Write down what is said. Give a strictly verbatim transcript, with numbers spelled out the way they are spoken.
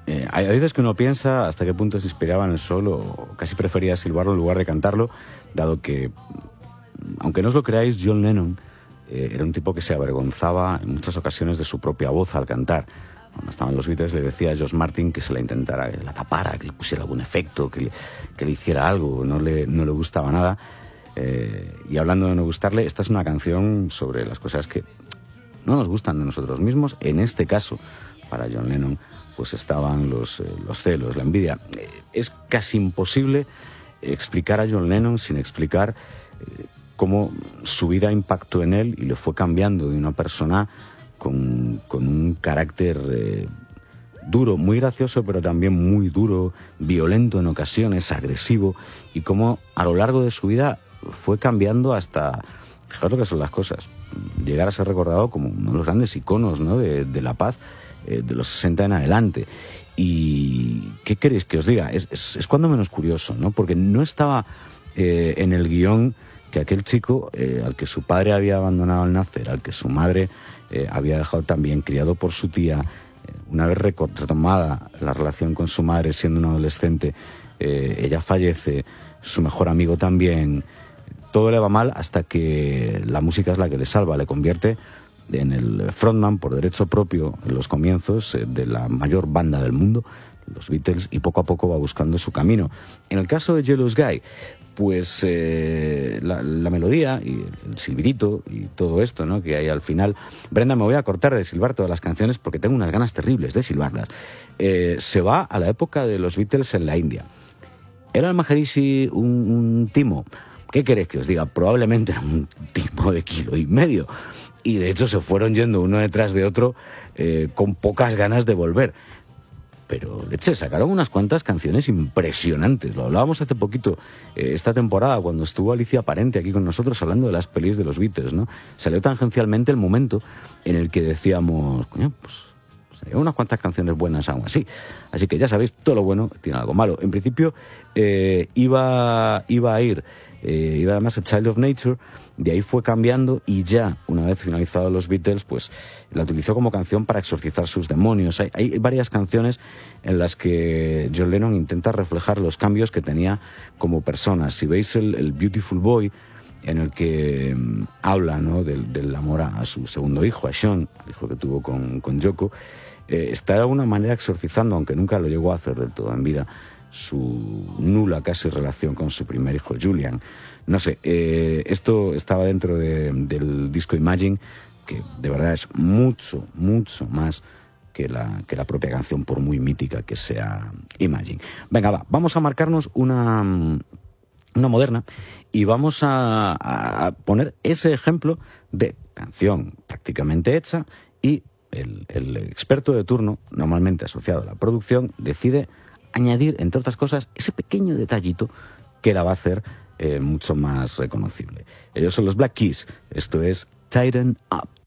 Eh, hay veces que uno piensa hasta qué punto se inspiraba en el sol o casi prefería silbarlo en lugar de cantarlo, dado que, aunque no os lo creáis, John Lennon eh, era un tipo que se avergonzaba en muchas ocasiones de su propia voz al cantar. Cuando estaban los Beatles le decía a George Martin que se la intentara, que la tapara, que le pusiera algún efecto, que le, que le hiciera algo, no le, no le gustaba nada. Eh, y hablando de no gustarle, esta es una canción sobre las cosas que no nos gustan de nosotros mismos. En este caso, para John Lennon, pues estaban los, eh, los celos, la envidia. Eh, es casi imposible explicar a John Lennon sin explicar eh, cómo su vida impactó en él y le fue cambiando de una persona con, con un carácter eh, duro, muy gracioso, pero también muy duro, violento en ocasiones, agresivo, y cómo a lo largo de su vida fue cambiando hasta, fijaos lo que son las cosas, llegar a ser recordado como uno de los grandes iconos, ¿no?, de, de la paz eh, de los sesenta en adelante. Y ¿qué queréis que os diga? Es, es, es cuando menos curioso, ¿no? Porque no estaba eh, en el guión que aquel chico eh, al que su padre había abandonado al nacer, al que su madre eh, había dejado también, criado por su tía, eh, una vez retomada la relación con su madre siendo un adolescente, eh, ella fallece, su mejor amigo también, todo le va mal hasta que la música es la que le salva, le convierte en el frontman por derecho propio en los comienzos eh, de la mayor banda del mundo, los Beatles, y poco a poco va buscando su camino. En el caso de Jealous Guy, pues eh, la, la melodía y el silbidito y todo esto, ¿no?, que hay al final. Brenda, me voy a cortar de silbar todas las canciones porque tengo unas ganas terribles de silbarlas. Eh, se va a la época de los Beatles en la India. ¿Era el Maharishi un, un timo? ¿Qué queréis que os diga? Probablemente era un timo de kilo y medio. Y de hecho se fueron yendo uno detrás de otro eh, con pocas ganas de volver. Pero, leche, sacaron unas cuantas canciones impresionantes. Lo hablábamos hace poquito, eh, esta temporada, cuando estuvo Alicia Parente aquí con nosotros hablando de las pelis de los Beatles, ¿no? Salió tangencialmente el momento en el que decíamos, coño, pues, pues hay unas cuantas canciones buenas aún así. Así que ya sabéis, todo lo bueno tiene algo malo. En principio, eh, iba, iba a ir, eh, iba además a Child of Nature. De ahí fue cambiando y ya, una vez finalizados los Beatles, pues la utilizó como canción para exorcizar sus demonios. Hay, hay varias canciones en las que John Lennon intenta reflejar los cambios que tenía como persona. Si veis el, el Beautiful Boy, en el que um, habla, ¿no?, del, del amor a, a su segundo hijo, a Sean, el hijo que tuvo con, con Yoko, eh, está de alguna manera exorcizando, aunque nunca lo llegó a hacer del todo en vida, su nula casi relación con su primer hijo, Julian. No sé, eh, esto estaba dentro de, del disco Imagine, que de verdad es mucho, mucho más que la, que la propia canción, por muy mítica que sea Imagine. Venga, va, vamos a marcarnos una, una moderna y vamos a, a poner ese ejemplo de canción prácticamente hecha y el, el experto de turno, normalmente asociado a la producción, decide añadir, entre otras cosas, ese pequeño detallito que la va a hacer eh, mucho más reconocible. Ellos son los Black Keys. Esto es Tighten Up.